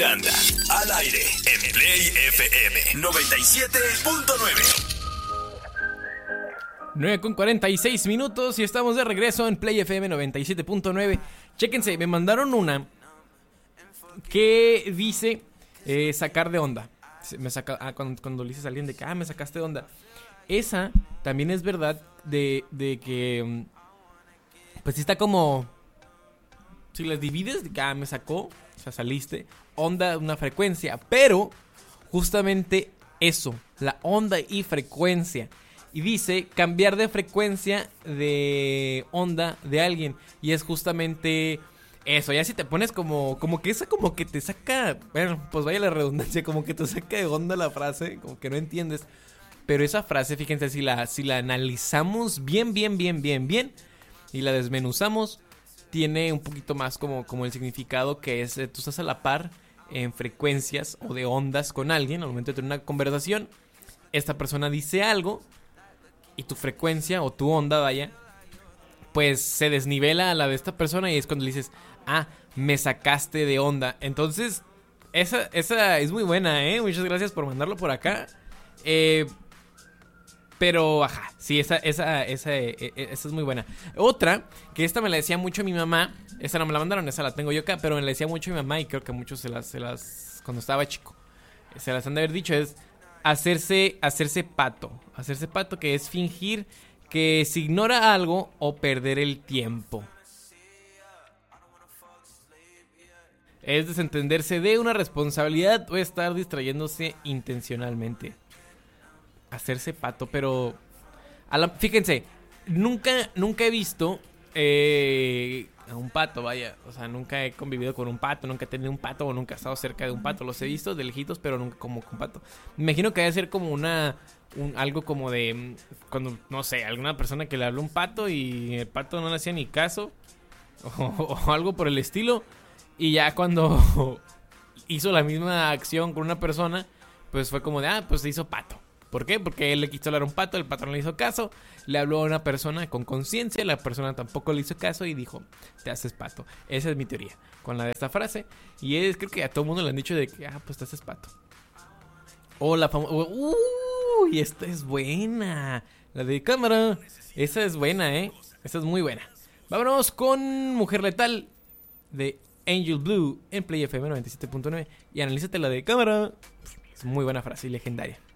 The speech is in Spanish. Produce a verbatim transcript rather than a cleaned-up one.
Anda al aire en Play F M noventa y siete punto nueve. nueve con cuarenta y seis minutos y estamos de regreso en Play F M noventa y siete punto nueve. Chéquense, me mandaron una que dice eh, sacar de onda. Me saca, ah, cuando, cuando le dices a alguien de que ah, me sacaste de onda. Esa también es verdad de, de que pues sí está como, si las divides, de que ah, me sacó, o sea, saliste, onda, una frecuencia, pero justamente eso, la onda y frecuencia. Y dice cambiar de frecuencia de onda de alguien. Y es justamente eso. Ya si te pones como, como que esa como que te saca, bueno, pues vaya la redundancia, como que te saca de onda la frase, como que no entiendes. Pero esa frase, fíjense, si la, si la analizamos bien, bien, bien, bien, bien, y la desmenuzamos, tiene un poquito más como, como el significado que es, eh, tú estás a la par en frecuencias o de ondas con alguien al momento de tener una conversación. Esta persona dice algo y tu frecuencia o tu onda, vaya, pues se desnivela a la de esta persona y es cuando le dices, ah, me sacaste de onda. Entonces, esa, esa es muy buena, ¿eh? Muchas gracias por mandarlo por acá. Eh... Pero, ajá, sí, esa, esa, esa, esa es muy buena. Otra, que esta me la decía mucho mi mamá. Esta no me la mandaron, esa la tengo yo acá. Pero me la decía mucho mi mamá y creo que muchos se las, se las cuando estaba chico, se las han de haber dicho. Es hacerse, hacerse pato. Hacerse pato, que es fingir que se ignora algo o perder el tiempo. Es desentenderse de una responsabilidad o estar distrayéndose intencionalmente. Hacerse pato, pero a la, fíjense, nunca, nunca he visto eh, a un pato, vaya. O sea, nunca he convivido con un pato, nunca he tenido un pato o nunca he estado cerca de un pato. Los he visto de lejitos, pero nunca como con pato. Me imagino que debe ser como una, un, algo como de, cuando, no sé, alguna persona que le habló un pato y el pato no le hacía ni caso. O, o algo por el estilo. Y ya cuando hizo la misma acción con una persona, pues fue como de, ah, pues se hizo pato. ¿Por qué? Porque él le quiso hablar a un pato, el pato no le hizo caso, le habló a una persona con conciencia, la persona tampoco le hizo caso y dijo, te haces pato. Esa es mi teoría con la de esta frase. Y es, creo que a todo el mundo le han dicho de que, ah, pues te haces pato. O la famosa, uy, esta es buena, la de cámara, esa es buena, eh, esa es muy buena. Vámonos con Mujer Letal de Angel Blue en Play F M noventa y siete punto nueve y analízate la de cámara. Es muy buena frase y legendaria.